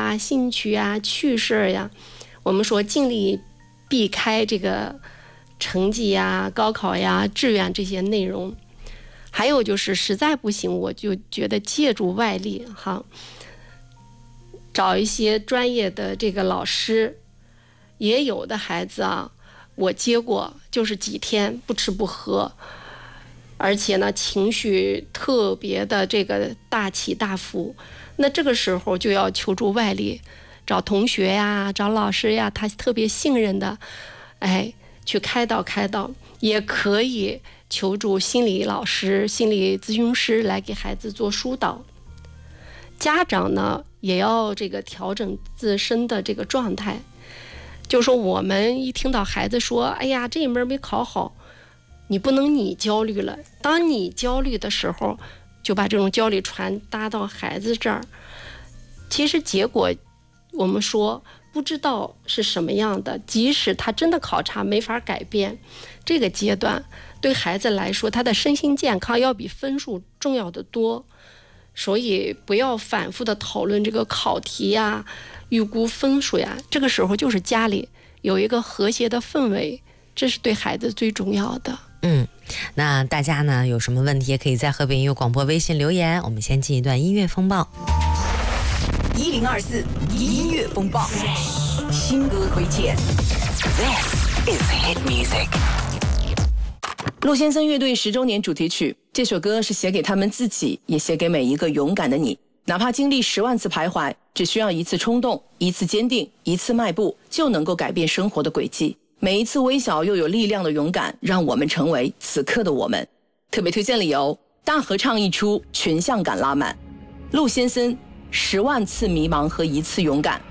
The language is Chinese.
啊、兴趣啊、趣事呀，我们说尽力避开这个成绩呀、高考呀、志愿这些内容。还有就是实在不行，我就觉得借助外力哈，找一些专业的这个老师。也有的孩子啊，我接过就是几天不吃不喝，而且呢情绪特别的这个大起大伏，那这个时候就要求助外力，找同学呀，找老师呀，他特别信任的，去开导，也可以求助心理老师、心理咨询师来给孩子做疏导。家长呢也要这个调整自身的这个状态，就说我们一听到孩子说哎呀这一门没考好，你不能你焦虑了，当你焦虑的时候就把这种焦虑传达到孩子这儿，其实结果我们说不知道是什么样的，即使他真的考差没法改变，这个阶段对孩子来说他的身心健康要比分数重要的多，所以不要反复的讨论这个考题呀、预估分数呀，这个时候就是家里有一个和谐的氛围，这是对孩子最重要的。 那大家呢有什么问题也可以在河北音乐广播微信留言，我们先进一段音乐风暴。 1024音乐风暴，新歌推荐。This is hit music。 陆先生乐队10周年主题曲，这首歌是写给他们自己，也写给每一个勇敢的你。哪怕经历10万次徘徊，只需要一次冲动，一次坚定，一次迈步，就能够改变生活的轨迹。每一次微小又有力量的勇敢，让我们成为此刻的我们。特别推荐理由：大合唱一出，群像感拉满。陆先生10万次迷茫和一次勇敢，